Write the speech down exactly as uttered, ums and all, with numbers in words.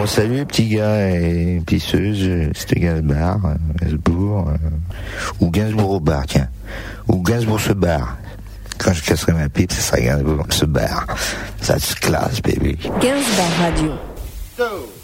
Bon, salut les petits gars et pisseuses, c'était Gainsbourg, euh, Gainsbourg, euh, ou Gainsbourg au bar, tiens, ou Gainsbourg se barre. Quand je casserai ma pipe, ce sera Gainsbourg se barre. Ça se classe, baby. Gainsbourg Radio. Go.